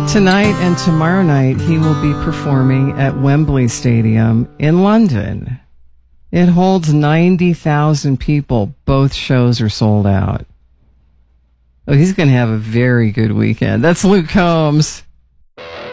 Tonight and tomorrow night, he will be performing at Wembley Stadium in London. It holds 90,000 people. Both shows are sold out. Oh, he's going to have a very good weekend. That's Luke Combs.